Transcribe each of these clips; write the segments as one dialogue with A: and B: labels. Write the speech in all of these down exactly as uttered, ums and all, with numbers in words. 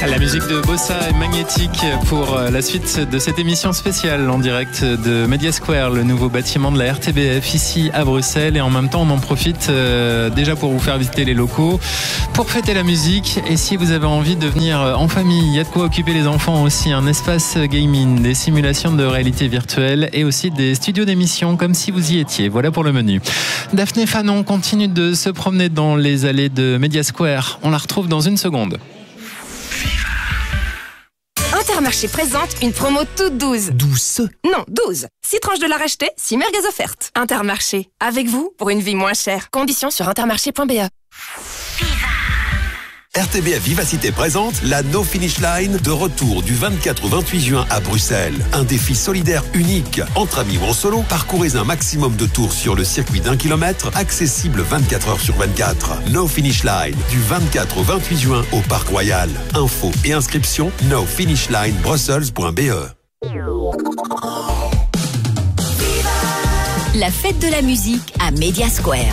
A: La musique de Bossa est magnétique pour la suite de cette émission spéciale en direct de Media Square, le nouveau bâtiment de la R T B F ici à Bruxelles. Et en même temps, on en profite euh, déjà pour vous faire visiter les locaux, pour fêter la musique. Et si vous avez envie de venir en famille, il y a de quoi occuper les enfants aussi. Un espace gaming, des simulations de réalité virtuelle et aussi des studios d'émission comme si vous y étiez. Voilà pour le menu. Daphné Fanon continue de se promener dans les allées de Media Square. On la retrouve dans une seconde.
B: Intermarché présente une promo toute douze.
C: Douce?
B: Non, douze. six tranches de la racheter, six merguez offertes. Intermarché, avec vous pour une vie moins chère. Conditions sur intermarché point b e.
C: R T B F Vivacité présente la No Finish Line de retour du vingt-quatre au vingt-huit juin à Bruxelles. Un défi solidaire unique. Entre amis ou en solo, parcourez un maximum de tours sur le circuit d'un kilomètre, accessible vingt-quatre heures sur vingt-quatre. No Finish Line du vingt-quatre au vingt-huit juin au Parc Royal. Infos et inscriptions no finish line brussels point b e.
D: La fête de la musique à Media Square.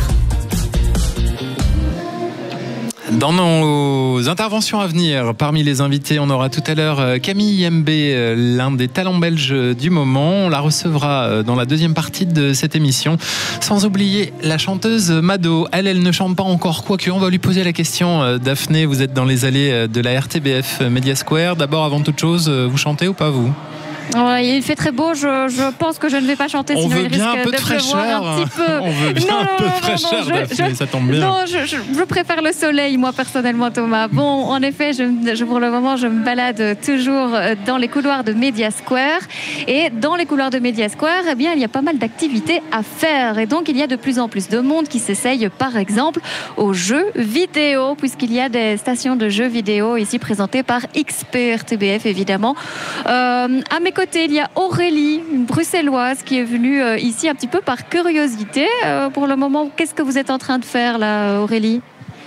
A: Dans nos interventions à venir, parmi les invités, on aura tout à l'heure Camille Yembé, l'un des talents belges du moment. On la recevra dans la deuxième partie de cette émission. Sans oublier la chanteuse Mado. Elle, elle ne chante pas encore, quoique on va lui poser la question. Daphné, vous êtes dans les allées de la R T B F Media Square. D'abord, avant toute chose, vous chantez ou pas, vous ?
E: Ouais, il fait très beau, je, je pense que je ne vais pas chanter,
A: on
E: sinon il risque
A: un peu
E: de,
A: de
E: pleuvoir un petit peu.
A: On veut bien
E: non,
A: un peu
E: non,
A: de fraîcheur,
E: non, non,
A: Daphné,
E: je,
A: ça tombe bien.
E: Non, je, je, je préfère le soleil, moi, personnellement, Thomas. Bon, en effet, je, je, pour le moment, je me balade toujours dans les couloirs de Media Square. Et dans les couloirs de Media Square, eh bien, il y a pas mal d'activités à faire. Et donc, il y a de plus en plus de monde qui s'essaye, par exemple, aux jeux vidéo, puisqu'il y a des stations de jeux vidéo ici présentées par X P R T B F, évidemment. Euh, à mes côtés, il y a Aurélie, une bruxelloise qui est venue euh, ici un petit peu par curiosité. Euh, pour le moment, qu'est-ce que vous êtes en train de faire là, Aurélie ?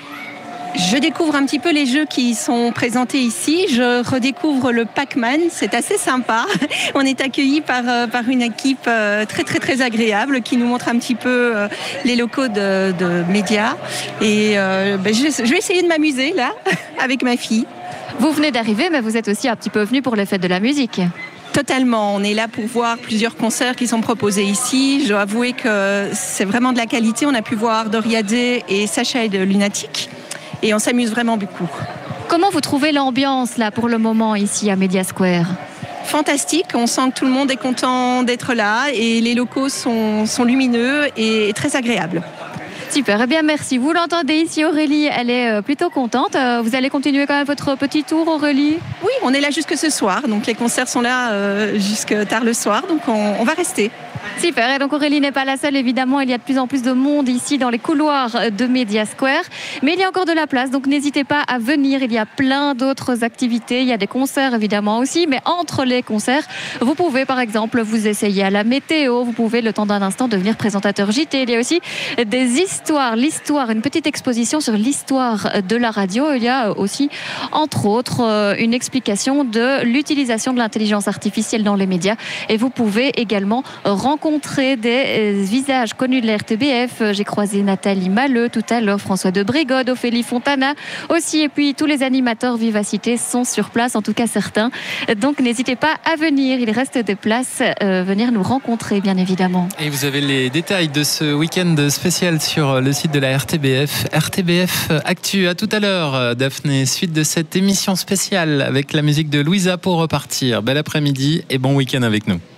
F: Je découvre un petit peu les jeux qui sont présentés ici. Je redécouvre le Pac-Man. C'est assez sympa. On est accueillis par, euh, par une équipe euh, très très très agréable qui nous montre un petit peu euh, les locaux de, de médias. Et euh, ben, je, je vais essayer de m'amuser là avec ma fille.
E: Vous venez d'arriver, mais vous êtes aussi un petit peu venu pour les fêtes de la musique.
F: Totalement. On est là pour voir plusieurs concerts qui sont proposés ici. Je dois avouer que c'est vraiment de la qualité. On a pu voir Doria Day et Sacha et de Lunatic. Et on s'amuse vraiment beaucoup.
E: Comment vous trouvez l'ambiance là pour le moment ici à Media Square ?
F: Fantastique. On sent que tout le monde est content d'être là et les locaux sont, sont lumineux et très agréables.
E: Super, eh bien merci. Vous l'entendez ici, Aurélie, elle est plutôt contente. Vous allez continuer quand même votre petit tour, Aurélie ?
F: Oui, on est là jusque ce soir, donc les concerts sont là euh, jusque tard le soir, donc on, on va rester.
E: Super, et donc Aurélie n'est pas la seule, évidemment, il y a de plus en plus de monde ici dans les couloirs de Media Square, mais il y a encore de la place, donc n'hésitez pas à venir, il y a plein d'autres activités, il y a des concerts évidemment aussi, mais entre les concerts, vous pouvez par exemple vous essayer à la météo, vous pouvez le temps d'un instant devenir présentateur J T, il y a aussi des histoires, l'histoire, une petite exposition sur l'histoire de la radio, il y a aussi entre autres une explication de l'utilisation de l'intelligence artificielle dans les médias, et vous pouvez également rencontrer rencontrer des visages connus de la R T B F. J'ai croisé Nathalie Maleux tout à l'heure, François de Brigode, Ophélie Fontana aussi, et puis tous les animateurs Vivacité sont sur place, en tout cas certains. Donc n'hésitez pas à venir, il reste des places, euh, venir nous rencontrer bien évidemment.
A: Et vous avez les détails de ce week-end spécial sur le site de la R T B F, R T B F Actu. À tout à l'heure, Daphné, suite de cette émission spéciale avec la musique de Louisa pour repartir. Bel après-midi et bon week-end avec nous.